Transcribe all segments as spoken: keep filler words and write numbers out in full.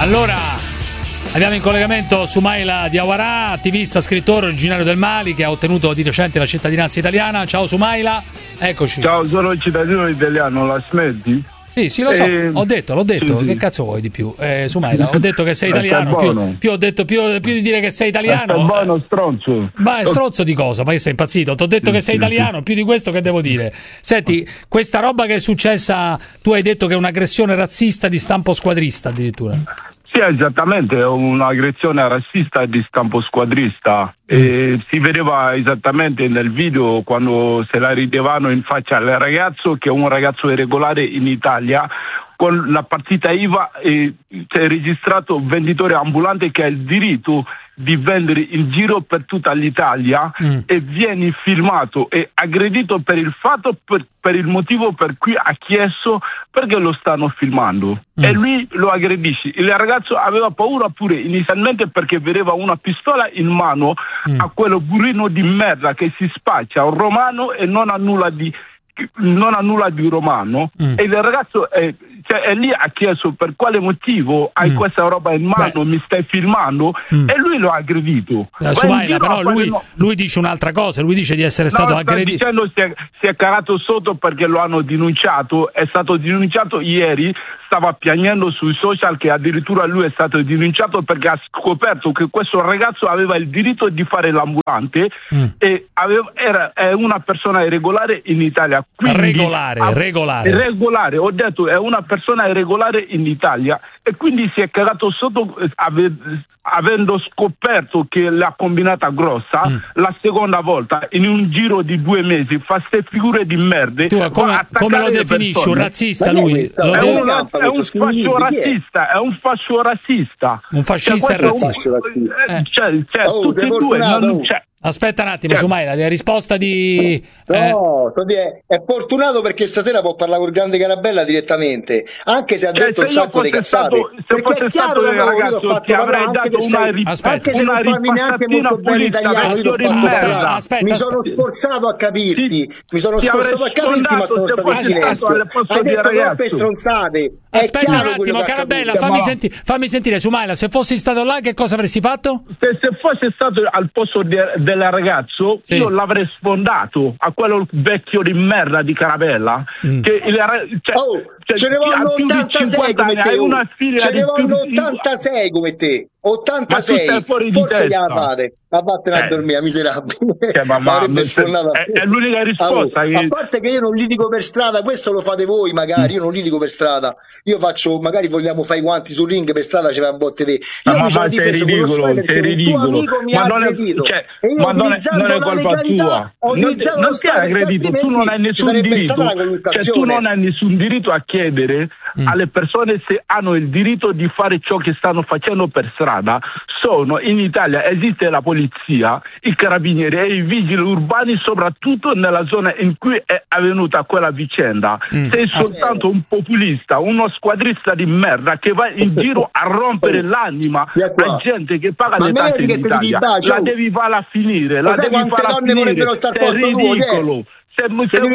Allora, abbiamo in collegamento Soumaila Diawara, attivista, scrittore originario del Mali, che ha ottenuto di recente la cittadinanza italiana. Ciao Soumaila, eccoci. Ciao, sono il cittadino italiano, la smetti? Sì, sì, lo so, Eh, ho detto, l'ho detto, sì, che sì. cazzo vuoi di più? Eh, Soumaila, ho detto che sei italiano, Stai più, buono. più ho detto più, più di dire che sei italiano. Stai buono, eh, stronzo. Ma è stronzo di cosa? Ma che sei impazzito? Ti ho detto Sì, che sei sì, italiano, più di questo che devo dire? Senti, questa roba che è successa, tu hai detto che è un'aggressione razzista di stampo squadrista addirittura. Sì, esattamente, è un'aggressione razzista di stampo squadrista. E si vedeva esattamente nel video quando se la ridevano in faccia al ragazzo, che è un ragazzo irregolare in Italia. Con la partita I V A eh, c'è registrato un venditore ambulante che ha il diritto di vendere in giro per tutta l'Italia mm. e viene filmato e aggredito per il fatto, per, per il motivo per cui ha chiesto perché lo stanno filmando mm. e lui lo aggredisce. Il ragazzo aveva paura pure inizialmente perché vedeva una pistola in mano mm. a quello burrino di merda che si spaccia un romano e non ha nulla di non ha nulla di romano mm. e il ragazzo è, cioè, è lì ha chiesto per quale motivo hai mm. questa roba in mano, Beh. mi stai filmando mm. e lui lo ha aggredito. Eh, Soumaila, però lui, no. lui dice un'altra cosa, lui dice di essere stato no, aggredito. Sta dicendo si è, si è calato sotto perché lo hanno denunciato, è stato denunciato ieri, stava piangendo sui social che addirittura lui è stato denunciato perché ha scoperto che questo ragazzo aveva il diritto di fare l'ambulante mm. e aveva, era è una persona irregolare in Italia. Quindi, regolare, ha, regolare. Regolare, ho detto, è una persona irregolare in Italia e quindi si è cagato sotto ave, avendo scoperto che l'ha combinata grossa mm. la seconda volta in un giro di due mesi, fa ste figure di merde. Tu, come, come lo definisci? Un razzista lui? È, Lo è, de- un, è un fascio razzista, è un fascio razzista. Un fascista e razzista. Eh. Cioè, cioè, oh, tutti e due non c'è. Aspetta un attimo, Soumaila, la risposta di... No, eh... è fortunato perché stasera può parlare con il grande Carabella direttamente, anche se ha detto cioè, un sacco di cazzate. Stato, se fosse è stato il ragazzo ti avrei dato una, rip- anche se non parli neanche molto bene italiano, io aspetta, aspetta, mi sono sforzato a capirti, ti, mi sono sforzato a capirti, ma sono stato in silenzio. Hai detto troppe stronzate. Aspetta un attimo, Carabella, fammi, senti- fammi sentire, Soumaila, se fossi stato là che cosa avresti fatto? Se, se fosse stato al posto de, del ragazzo, sì. io l'avrei sfondato a quello vecchio di merda di Carabella. Mm. Che il, cioè, oh, cioè, ce ne vanno ottantasei come te. Una ce ne vanno ottantasei come te. ottantasei, forse gliela fate. Ma vattene eh. a dormire, miserabile. Cioè, ma, ma, è, è l'unica risposta. Allora, che... A parte che io non litigo per strada, questo lo fate voi magari, io non litigo per strada. Io faccio, magari vogliamo fare i guanti sul ring per strada, ce va a botte te. Io ma mi sono ma difeso con lo spray perché un tuo amico mi ha aggredito. Cioè, e io ma non è, utilizzando non è la colpa legalità, tua. ho Non, utilizzato non lo ti ha aggredito, tu non hai nessun diritto. Cioè, tu non hai nessun diritto a chiedere mm. alle persone se hanno il diritto di fare ciò che stanno facendo per strada. Sono in Italia, esiste la polizia, i carabinieri e i vigili urbani, soprattutto nella zona in cui è avvenuta quella vicenda. Mm. Sei soltanto un populista, uno squadrista di merda che va in giro a rompere l'anima a gente che paga le tasse in Italia. La devi farla finire, la devi farla finire. È ridicolo. Sei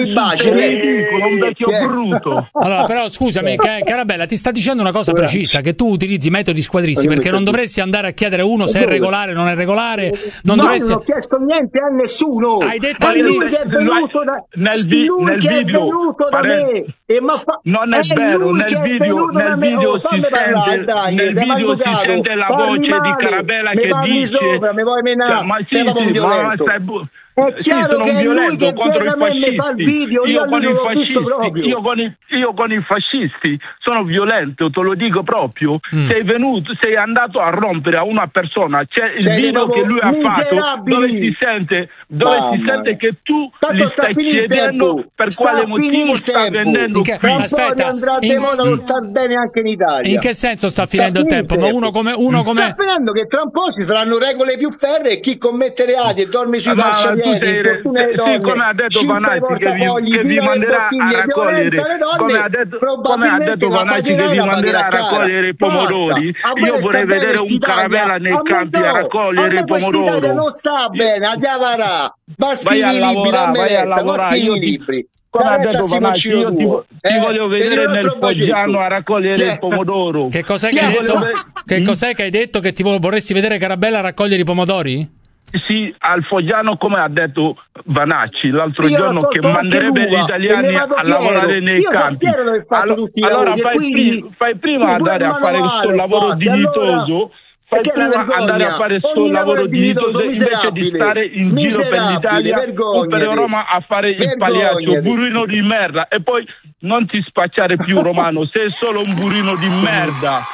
ridicolo, un vecchio yeah. brutto. Allora, però scusami, Carabella, ti sta dicendo una cosa precisa, che tu utilizzi metodi squadristi perché non dovresti andare a chiedere a uno se è regolare o non è regolare. Non no, dovresti... non ho chiesto niente a nessuno. Hai detto a lui che è venuto da, nel, vi, lui nel che video è venuto da pare... me e fa... non è, è vero, nel video, nel video oh, si sente, dai, nel video si sente la voce male, di Carabella che dice sopra, mi vuoi menare, cioè, ma sì, sei proprio sì, violento. Ma bu- è chiaro sì, che è lui che contro viene da me mi fa il video, io, io con i fascisti, io con i, io con i fascisti sono violento, te lo dico proprio. Mm. Sei venuto, sei andato a rompere a una persona, c'è il sei video che lui ha fatto dove si sente, dove Mamma. si sente che tu Tanto gli stai chiedendo per sta quale motivo sta vendendo che, qui. Aspetta, andrà in, moda non sta bene anche in Italia. In che senso sta finendo sta il tempo? tempo? Ma uno come uno come sta finendo che tra un po' ci saranno regole più ferree e chi commette reati e dorme sui marciapiedi, infortuna le donne, sì, come ha detto Vanazzi che vi, che vi manderà a raccogliere, come ha detto, come ha detto Vanazzi che vi manderà a raccogliere i pomodori. Io vorrei vedere un Carabella nei campi a raccogliere i pomodori. Non sta bene, a Diavara, ma vai a lavorare, vai a lavorare. Io libri. come ha detto Vanacci, io ti, ti eh, voglio vedere nel Foggiano a raccogliere yeah. il pomodoro. Che cos'è che, hai detto? Che cos'è che hai detto che ti vorresti vedere Carabella a raccogliere i pomodori? Sì, al Foggiano, come ha detto Vanacci l'altro io giorno, che manderebbe gli italiani a lavorare nei io campi. Allora, allora fai, quindi, fai prima andare a fare questo lavoro fatti, dignitoso. Allora... Fai prima andare a fare questo lavoro dignitoso invece di stare in giro per l'Italia o per Roma a fare il pagliaccio, burrino di merda, e poi non ti spacciare più Romano, sei solo un burino di merda.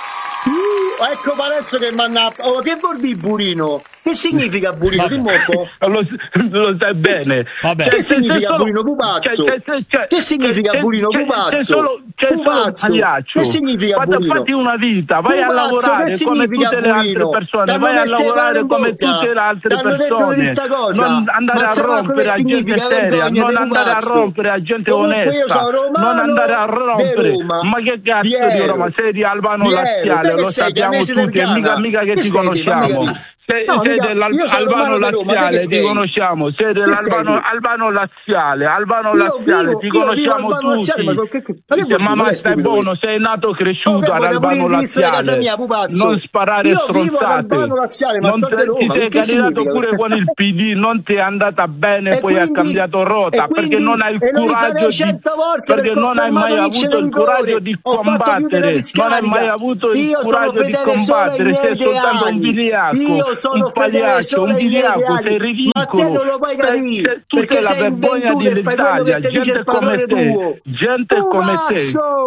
Uh, ecco Palazzo che manna. Oh, che vuol dire burino? Che significa burino? Di lo, lo sai bene. Vabbè. Che cioè, significa solo, burino pupazzo? Cioè, cioè, cioè, che significa cioè, burino pupazzo? C'è solo, c'è pupazzo. Solo che significa fatti, burino? Fatti una vita, vai pupazzo, a lavorare come tutte le altre persone, T'hanno vai a lavorare come tutte le altre T'hanno persone. Cosa? Non andare a rompere a gente seria, non andare a rompere a gente onesta, non andare a rompere. Ma che cazzo di Roma? Sei di Albano Laziale, lo sappiamo tutti, e mica mica che ti conosciamo. Sei, no, sei dell'Albano Laziale, ti conosciamo, sei dell'Albano Albano Laziale, Albano Laziale, ti conosciamo tutti. Laziale, ma, che, che, ma, ma stai buono, questo? Sei nato cresciuto ad Albano Laziale, mia, non sparare io stronzate. Laziale, ma non te, Roma, ti sei candidato pure con il P D, non ti è andata bene, e poi quindi, hai cambiato rotta, quindi, perché non hai il coraggio di, perché non hai mai avuto il coraggio di combattere, non hai mai avuto il coraggio di combattere, sei soltanto un vigliacco. Un pagliaccio, un vigliacco, sei ridicolo. Ma te non lo puoi capire, tu sei la vergogna dell'Italia, gente come te, gente come te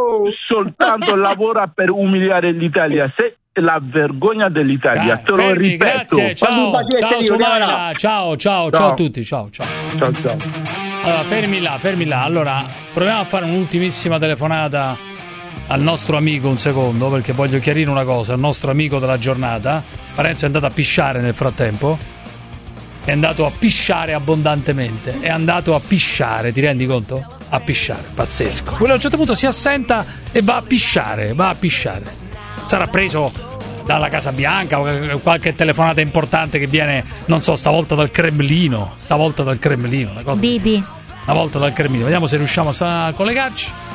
soltanto lavora per umiliare l'Italia. Sei la vergogna dell'Italia, te lo ripeto. Grazie, ciao, ciao Sumaila, ciao, ciao, ciao a tutti, ciao, ciao. Ciao, ciao. Allora, fermi là, fermi là. Allora, proviamo a fare un'ultimissima telefonata al nostro amico, un secondo, perché voglio chiarire una cosa. Il nostro amico della giornata, Parenzo, è andato a pisciare nel frattempo, è andato a pisciare abbondantemente, è andato a pisciare, ti rendi conto? A pisciare, pazzesco. Quello a un certo punto si assenta e va a pisciare, va a pisciare. Sarà preso dalla Casa Bianca o qualche telefonata importante che viene, non so, stavolta dal Cremlino, stavolta dal Cremlino, una cosa. Bibi. Una volta dal Cremlino. Vediamo se riusciamo a collegarci.